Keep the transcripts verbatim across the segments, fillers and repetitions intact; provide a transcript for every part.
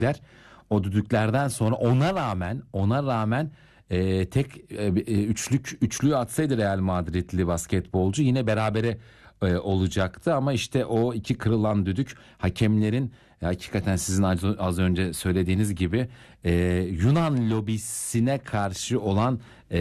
düdükler. O düdüklerden sonra ona rağmen ona rağmen e, tek e, üçlük üçlüyü atsaydı Real Madridli basketbolcu yine berabere e, olacaktı ama işte o iki kırılan düdük hakemlerin e, hakikaten sizin az, az önce söylediğiniz gibi e, Yunan lobisine karşı olan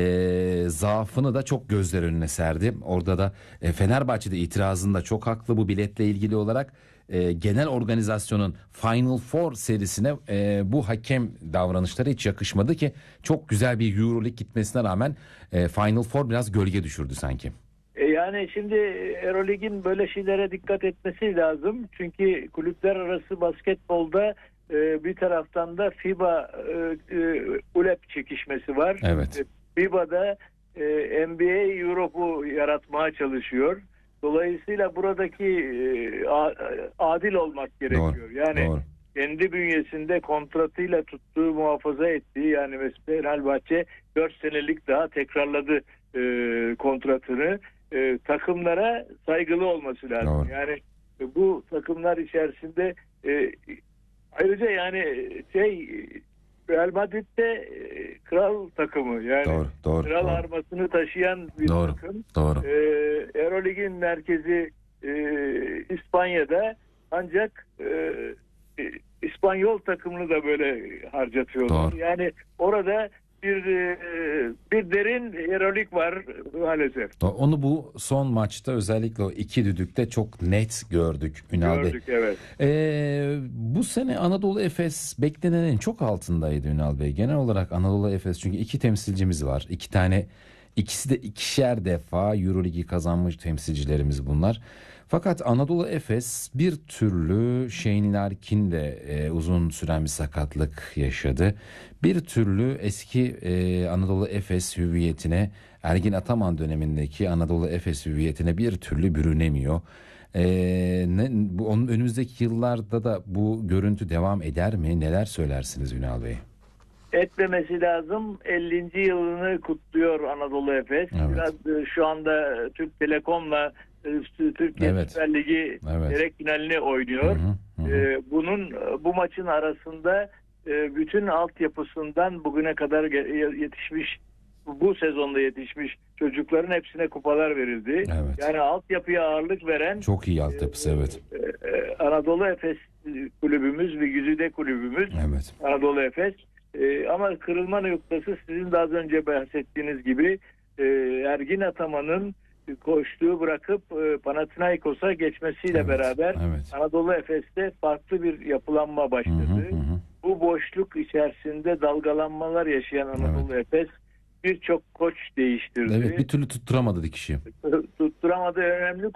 e, zaafını da çok gözler önüne serdi. Orada da e, Fenerbahçe'de itirazında çok haklı bu biletle ilgili olarak. E, genel organizasyonun Final Four serisine e, bu hakem davranışları hiç yakışmadı ki çok güzel bir Euroleague gitmesine rağmen e, Final Four biraz gölge düşürdü sanki. E yani şimdi Euroleague'in böyle şeylere dikkat etmesi lazım. Çünkü kulüpler arası basketbolda e, bir taraftan da FIBA e, e, U L E P çekişmesi var. Evet. FIBA'da e, N B A Europe'u yaratmaya çalışıyor. Dolayısıyla buradaki e, adil olmak gerekiyor. Doğru, yani doğru. Kendi bünyesinde kontratıyla tuttuğu, muhafaza ettiği, yani mesela Fenerbahçe dört senelik daha tekrarladı e, kontratını. E, takımlara saygılı olması lazım. Doğru. Yani e, bu takımlar içerisinde e, ayrıca yani şey Real Madrid'de e, kral takımı, yani Doğru, doğru, kral doğru. armasını taşıyan bir Doğru, takım. doğru. E, Euroleague'in merkezi e, İspanya'da, ancak e, e, İspanyol takımını da böyle harcatıyorlar. Doğru. Yani orada bir e, bir derin Euroleague var maalesef. Onu bu son maçta özellikle o iki düdükte çok net gördük Ünal Gördük, Bey. evet. Ee, bu sene Anadolu Efes beklenenin çok altındaydı Ünal Bey. Genel olarak Anadolu Efes, çünkü iki temsilcimiz var. İki tane, ikisi de ikişer defa Euroligi kazanmış temsilcilerimiz bunlar. Fakat Anadolu Efes bir türlü Shane Larkin de e, uzun süren bir sakatlık yaşadı. Bir türlü eski e, Anadolu Efes hüviyetine, Ergin Ataman dönemindeki Anadolu Efes hüviyetine bir türlü bürünemiyor. E, ne, bu, onun önümüzdeki yıllarda da bu görüntü devam eder mi? Neler söylersiniz Ünal Bey? Etmemesi lazım. ellinci yılını kutluyor Anadolu Efes. Evet. Biraz şu anda Türk Telekom'la Türkiye Evet. Süper Ligi Evet. çeyrek finalini oynuyor. Hı hı, hı. Ee, bunun bu maçın arasında e, bütün altyapısından bugüne kadar yetişmiş, bu sezonda yetişmiş çocukların hepsine kupalar verildi. Evet. Yani altyapıya ağırlık veren Çok iyi altyapısı, evet. e, Anadolu Efes kulübümüz ve güzide kulübümüz Evet. Anadolu Efes. E, ama kırılma noktası sizin de az önce bahsettiğiniz gibi e, Ergin Ataman'ın koştuğu bırakıp e, Panathinaikos'a geçmesiyle Evet, beraber evet. Anadolu Efes'te farklı bir yapılanma başladı. Hı hı hı. Bu boşluk içerisinde dalgalanmalar yaşayan Anadolu Efes birçok koç değiştirdi. Evet, bir türlü tutturamadı dikişi. Tutturamadı. Önemli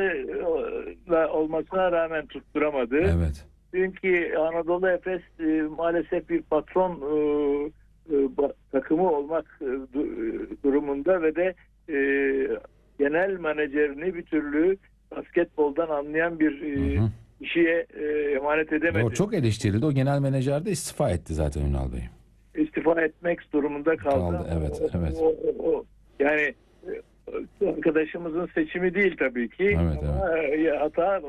koçlarla olmasına rağmen tutturamadı. Evet. Çünkü Anadolu Efes e, maalesef bir patron e, e, ba, takımı olmak e, durumunda ve de e, genel menajerini bir türlü basketboldan anlayan bir e, Hı hı. kişiye e, emanet edemedi. O çok eleştirildi. O genel menajer de istifa etti zaten Ünal Bey. İstifa etmek durumunda kaldı. Kaldı, evet, o, evet. O, o, o, yani e, arkadaşımızın seçimi değil tabii ki. Evet, ama evet. Hata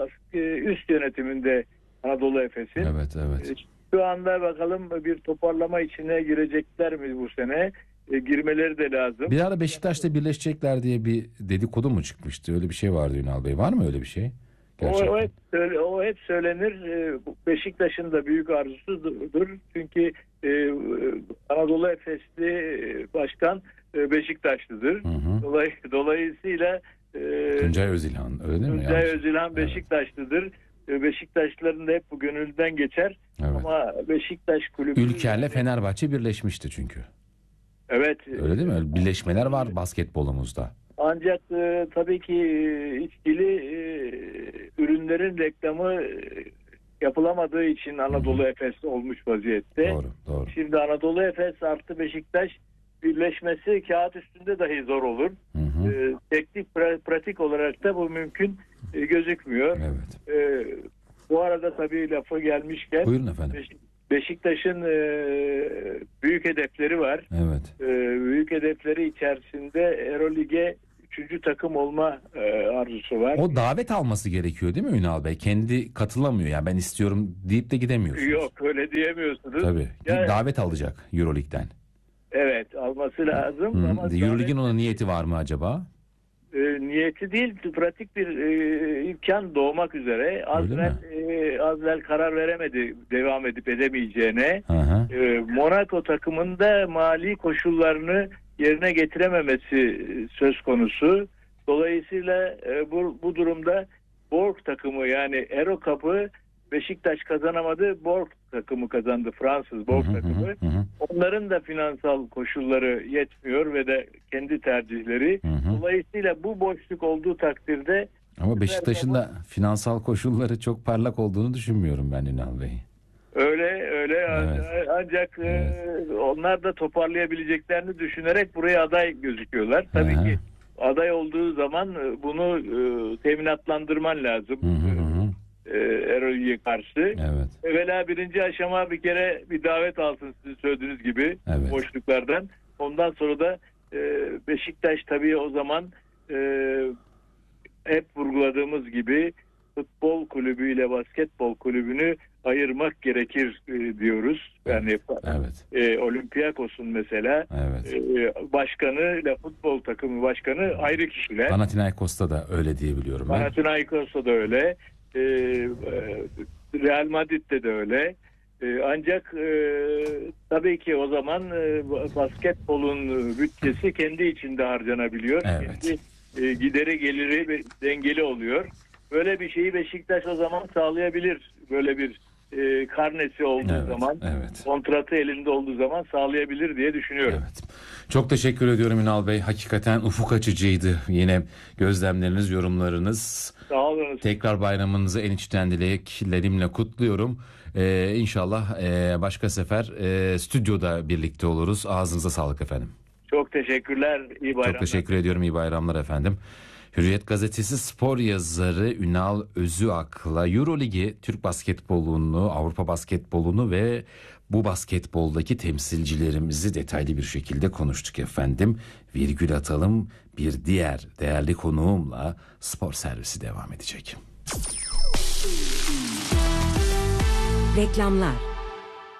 üst yönetiminde Anadolu Efes'in. Evet, evet. Şu anda bakalım bir toparlama içine girecekler mi bu sene? E, girmeleri de lazım. Bir ara Beşiktaş'ta birleşecekler diye bir dedikodu mu çıkmıştı? Öyle bir şey vardı Ünal Bey. Var mı öyle bir şey? O, o, hep, o hep söylenir. Beşiktaş'ın da büyük arzusudur. Çünkü e, Anadolu Efesli başkan e, Beşiktaşlıdır. Hı hı. Dolay, dolayısıyla e, Tuncay Özilhan, öyle değil mi? Tuncay Özilhan Beşiktaşlıdır. Evet. Beşiktaşlıların da hep bu gönülden geçer. Evet. Ama Beşiktaş kulübü... Ülker'le Fenerbahçe birleşmişti çünkü. Evet. Öyle değil mi? Birleşmeler var basketbolumuzda. Ancak e, tabii ki e, içkili e, ürünlerin reklamı e, yapılamadığı için Anadolu Hı-hı. Efes olmuş vaziyette. Doğru, doğru. Şimdi Anadolu Efes artı Beşiktaş birleşmesi kağıt üstünde dahi zor olur. E, teknik pra- pratik olarak da bu mümkün e, gözükmüyor. Evet. E, bu arada tabii lafı gelmişken buyurun efendim. Beş- Beşiktaş'ın e, büyük hedefleri var. Evet. E, büyük hedefleri içerisinde Euroleague'e üçüncü takım olma e, arzusu var. O davet alması gerekiyor değil mi Ünal Bey? Kendi katılamıyor. Yani ben istiyorum deyip de gidemiyorsunuz. Yok, öyle diyemiyorsunuz. Tabii. Yani, davet alacak Euroleague'den. evet, alması lazım. Hı. Ama Euroleague'in davet, ona niyeti var mı acaba? E, niyeti değil, pratik bir e, imkan doğmak üzere. Azvel, e, Azvel karar veremedi devam edip edemeyeceğine. Hı hı. E, Monaco takımında mali koşullarını yerine getirememesi söz konusu. Dolayısıyla e, bu, bu durumda Borg takımı, yani Euro Cup'ı Beşiktaş kazanamadı. Borg takımı kazandı. Fransız Borg Hı hı, takımı. hı hı. Onların da finansal koşulları yetmiyor ve de kendi tercihleri. Hı hı. Dolayısıyla bu boşluk olduğu takdirde, Ama Beşiktaş'ın da finansal koşulları çok parlak olduğunu düşünmüyorum ben Ünal Bey. öyle öyle Evet. ancak Evet. e, onlar da toparlayabileceklerini düşünerek buraya aday gözüküyorlar. Tabii Aha. ki aday olduğu zaman e, bunu e, teminatlandırman lazım. Hı hı hı. E, Euroleague'ye karşı. Evet. Evvela birinci aşama bir kere bir davet alsın, sizin söylediğiniz gibi, Evet. boşluklardan. Ondan sonra da e, Beşiktaş tabii o zaman e, hep vurguladığımız gibi futbol kulübüyle basketbol kulübünü ayırmak gerekir e, diyoruz. Yani Evet. e, Olympiakos'un mesela Evet. e, başkanı ile futbol takımı başkanı ayrı kişiler. Panathinaikos'ta da öyle diyebiliyorum ben. Panathinaikos'ta da öyle. E, e, Real Madrid'de de öyle. E, ancak e, tabii ki o zaman e, basketbolun bütçesi kendi içinde harcanabiliyor. Evet. Kendi e, gideri geliri dengeli oluyor. Böyle bir şeyi Beşiktaş o zaman sağlayabilir. Böyle bir e, karnesi olduğu Evet, zaman, evet. kontratı elinde olduğu zaman sağlayabilir diye düşünüyorum. Evet. Çok teşekkür ediyorum Ünal Bey. Hakikaten ufuk açıcıydı. Yine gözlemleriniz, yorumlarınız. Sağ olun. Tekrar bayramınızı en içten dileklerimle kutluyorum. Ee, İnşallah e, başka sefer e, stüdyoda birlikte oluruz. Ağzınıza sağlık efendim. Çok teşekkürler. İyi bayramlar. Çok teşekkür ediyorum. İyi bayramlar efendim. Hürriyet Gazetesi spor yazarı Ünal Özüak'la Euroligi, Türk basketbolunu, Avrupa basketbolunu ve bu basketboldaki temsilcilerimizi detaylı bir şekilde konuştuk efendim. Virgül atalım, bir diğer değerli konuğumla spor servisi devam edecek. Reklamlar.